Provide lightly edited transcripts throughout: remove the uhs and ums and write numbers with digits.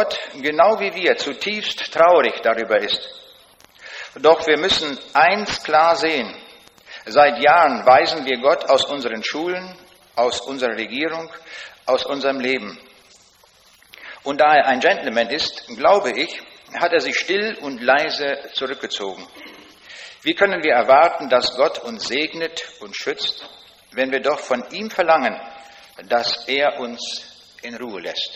Gott, genau wie wir, zutiefst traurig darüber ist. Doch wir müssen eins klar sehen. Seit Jahren weisen wir Gott aus unseren Schulen, aus unserer Regierung, aus unserem Leben. Und da er ein Gentleman ist, glaube ich, hat er sich still und leise zurückgezogen. Wie können wir erwarten, dass Gott uns segnet und schützt, wenn wir doch von ihm verlangen, dass er uns in Ruhe lässt?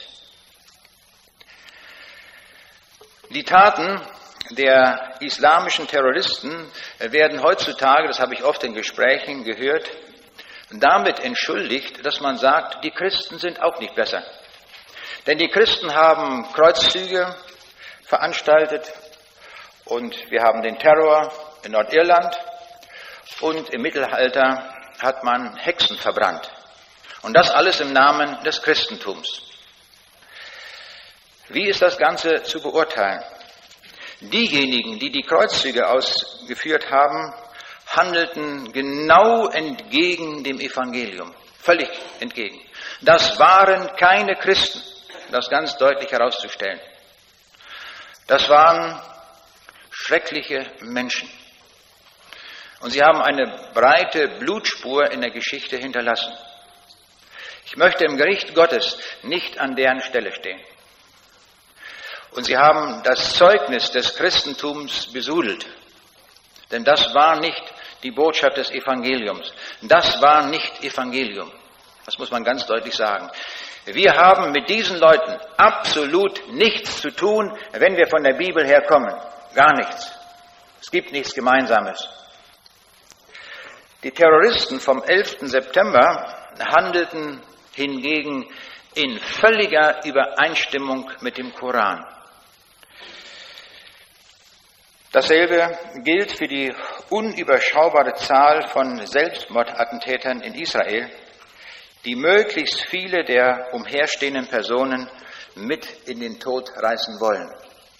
Die Taten der islamischen Terroristen werden heutzutage, das habe ich oft in Gesprächen gehört, damit entschuldigt, dass man sagt, die Christen sind auch nicht besser. Denn die Christen haben Kreuzzüge veranstaltet und wir haben den Terror in Nordirland und im Mittelalter hat man Hexen verbrannt. Und das alles im Namen des Christentums. Wie ist das Ganze zu beurteilen? Diejenigen, die die Kreuzzüge ausgeführt haben, handelten genau entgegen dem Evangelium. Völlig entgegen. Das waren keine Christen, das ganz deutlich herauszustellen. Das waren schreckliche Menschen. Und sie haben eine breite Blutspur in der Geschichte hinterlassen. Ich möchte im Gericht Gottes nicht an deren Stelle stehen. Und sie haben das Zeugnis des Christentums besudelt. Denn das war nicht die Botschaft des Evangeliums. Das war nicht Evangelium. Das muss man ganz deutlich sagen. Wir haben mit diesen Leuten absolut nichts zu tun, wenn wir von der Bibel herkommen. Gar nichts. Es gibt nichts Gemeinsames. Die Terroristen vom 11. September handelten hingegen in völliger Übereinstimmung mit dem Koran. Dasselbe gilt für die unüberschaubare Zahl von Selbstmordattentätern in Israel, die möglichst viele der umherstehenden Personen mit in den Tod reißen wollen.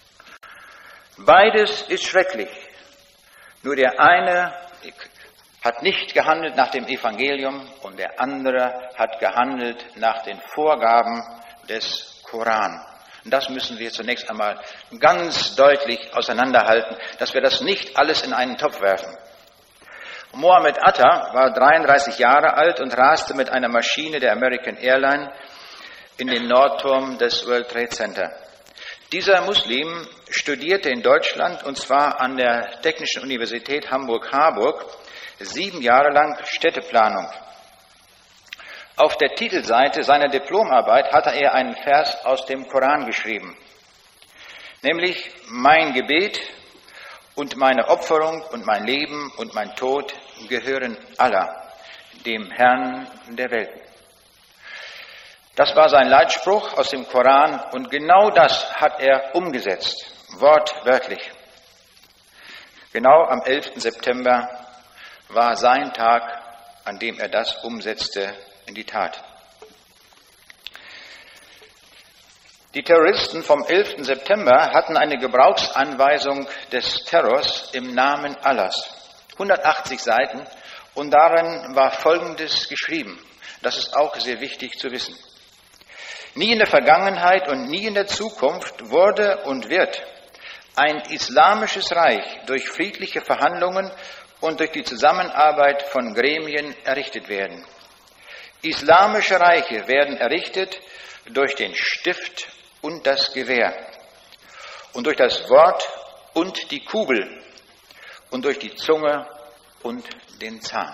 Beides ist schrecklich. Nur der eine hat nicht gehandelt nach dem Evangelium und der andere hat gehandelt nach den Vorgaben des Koran. Und das müssen wir zunächst einmal ganz deutlich auseinanderhalten, dass wir das nicht alles in einen Topf werfen. Mohammed Atta war 33 Jahre alt und raste mit einer Maschine der American Airlines in den Nordturm des World Trade Center. Dieser Muslim studierte in Deutschland, und zwar an der Technischen Universität Hamburg-Harburg, 7 Jahre lang Städteplanung. Auf der Titelseite seiner Diplomarbeit hatte er einen Vers aus dem Koran geschrieben, nämlich: Mein Gebet und meine Opferung und mein Leben und mein Tod gehören Allah, dem Herrn der Welten. Das war sein Leitspruch aus dem Koran und genau das hat er umgesetzt, wortwörtlich. Genau am 11. September war sein Tag, an dem er das umsetzte in die Tat. Die Terroristen vom 11. September hatten eine Gebrauchsanweisung des Terrors im Namen Allahs. 180 Seiten und darin war Folgendes geschrieben. Das ist auch sehr wichtig zu wissen. Nie in der Vergangenheit und nie in der Zukunft wurde und wird ein islamisches Reich durch friedliche Verhandlungen und durch die Zusammenarbeit von Gremien errichtet werden. Islamische Reiche werden errichtet durch den Stift und das Gewehr und durch das Wort und die Kugel und durch die Zunge und den Zahn.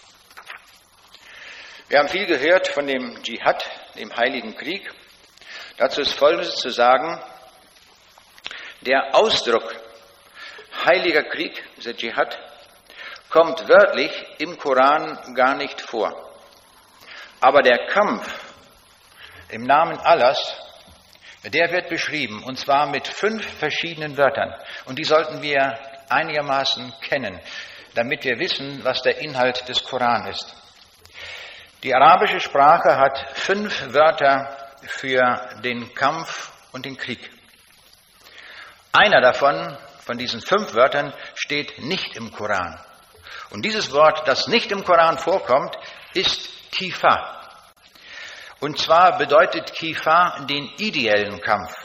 Wir haben viel gehört von dem Dschihad, dem Heiligen Krieg. Dazu ist Folgendes zu sagen: Der Ausdruck Heiliger Krieg, dieser Dschihad, kommt wörtlich im Koran gar nicht vor. Aber der Kampf im Namen Allahs, der wird beschrieben, und zwar mit 5 verschiedenen Wörtern. Und die sollten wir einigermaßen kennen, damit wir wissen, was der Inhalt des Koran ist. Die arabische Sprache hat 5 Wörter für den Kampf und den Krieg. Einer davon, von diesen 5 Wörtern, steht nicht im Koran. Und dieses Wort, das nicht im Koran vorkommt, ist Kifa. Und zwar bedeutet Kifa den ideellen Kampf.